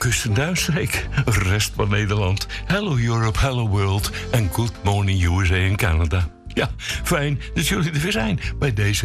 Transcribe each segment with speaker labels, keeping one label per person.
Speaker 1: kust- en duinstreek, rest van Nederland, hello Europe, hello world en good morning USA en Canada. Ja, fijn dat jullie er weer zijn bij deze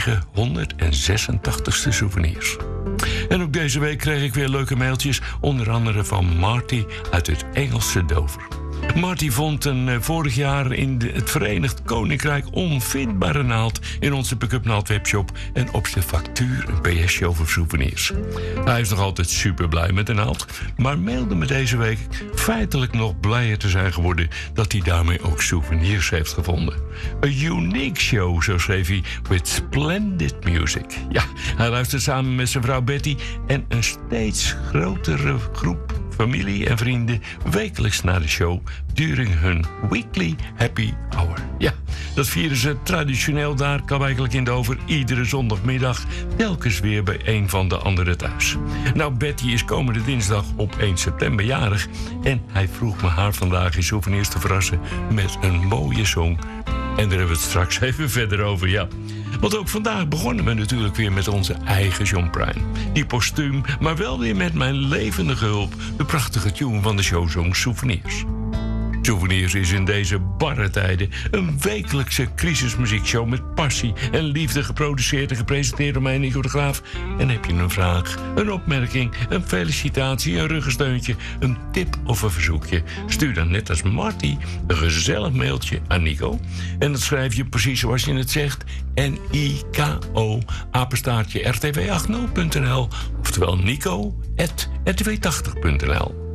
Speaker 1: 986ste souvenirs. En ook deze week kreeg ik weer leuke mailtjes, onder andere van Marty uit het Engelse Dover. Marty vond een vorig jaar in het Verenigd Koninkrijk onvindbare naald in onze pick-up naald webshop en op zijn factuur een PSje over souvenirs. Hij is nog altijd super blij met de naald, maar mailde me deze week feitelijk nog blijer te zijn geworden dat hij daarmee ook souvenirs heeft gevonden. A unique show, zo schreef hij, with splendid music. Ja, hij luistert samen met zijn vrouw Betty en een steeds grotere groep familie en vrienden wekelijks naar de show during hun weekly happy hour. Ja, dat vieren ze traditioneel daar, klaarblijkelijk in Dover, iedere zondagmiddag, telkens weer bij een van de anderen thuis. Nou, Betty is komende dinsdag op 1 september jarig en hij vroeg me haar vandaag in souvenirs te verrassen met een mooie song. En daar hebben we het straks even verder over, ja. Want ook vandaag begonnen we natuurlijk weer met onze eigen John Prine. Die postuum, maar wel weer met mijn levendige hulp, de prachtige tune van de showsong Souvenirs. Souvenirs is in deze barre tijden een wekelijkse crisismuziekshow met passie en liefde, geproduceerd en gepresenteerd door mij, Nico de Graaf. En heb je een vraag, een opmerking, een felicitatie, een ruggensteuntje, een tip of een verzoekje? Stuur dan net als Marty een gezellig mailtje aan Nico. En dat schrijf je precies zoals je het zegt, NIKO, @rtw80.nl, oftewel Nico@rtw80.nl.